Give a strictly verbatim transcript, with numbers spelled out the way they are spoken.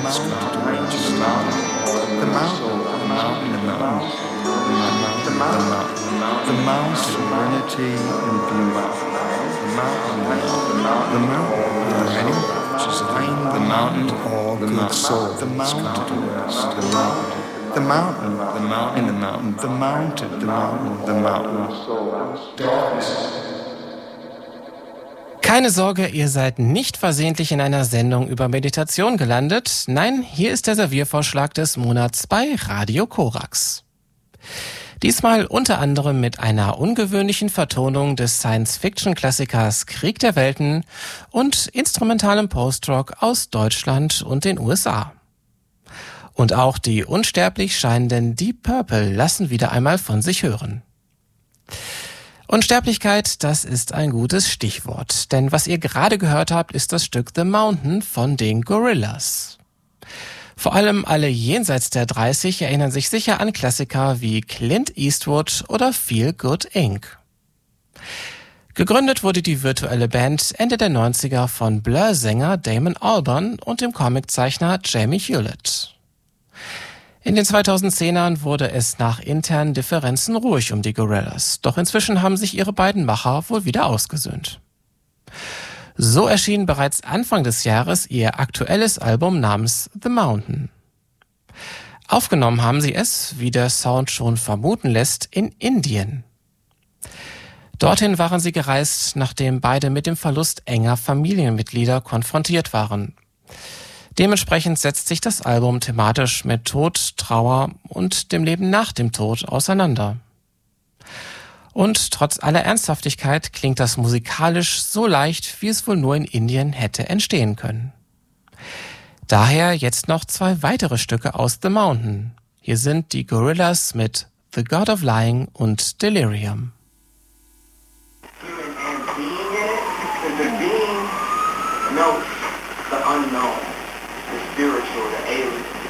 mountain, the mountain, the mountain, the mountain, the mountain, the mountain, serenity and beauty. The mountain, the mountain, any design, the mountain, all good soul. The mountain, the mountain, the mountain, the mountain, the mountain, the mountain, the mountain, the mountain. Keine Sorge, ihr seid nicht versehentlich in einer Sendung über Meditation gelandet. Nein, hier ist der Serviervorschlag des Monats bei Radio Korax. Diesmal unter anderem mit einer ungewöhnlichen Vertonung des Science-Fiction-Klassikers Krieg der Welten und instrumentalem Post-Rock aus Deutschland und den U S A. Und auch die unsterblich scheinenden Deep Purple lassen wieder einmal von sich hören. Unsterblichkeit, das ist ein gutes Stichwort, denn was ihr gerade gehört habt, ist das Stück The Mountain von den Gorillaz. Vor allem alle jenseits der dreißig erinnern sich sicher an Klassiker wie Clint Eastwood oder Feel Good Incorporated. Gegründet wurde die virtuelle Band Ende der neunziger von Blur-Sänger Damon Albarn und dem Comiczeichner Jamie Hewlett. In den zweitausendzehnern wurde es nach internen Differenzen ruhig um die Gorillaz, doch inzwischen haben sich ihre beiden Macher wohl wieder ausgesöhnt. So erschien bereits Anfang des Jahres ihr aktuelles Album namens The Mountain. Aufgenommen haben sie es, wie der Sound schon vermuten lässt, in Indien. Dorthin waren sie gereist, nachdem beide mit dem Verlust enger Familienmitglieder konfrontiert waren. Dementsprechend setzt sich das Album thematisch mit Tod, Trauer und dem Leben nach dem Tod auseinander. Und trotz aller Ernsthaftigkeit klingt das musikalisch so leicht, wie es wohl nur in Indien hätte entstehen können. Daher jetzt noch zwei weitere Stücke aus The Mountain. Hier sind die Gorillaz mit The God of Lying und Delirium. Spiritual, the alien.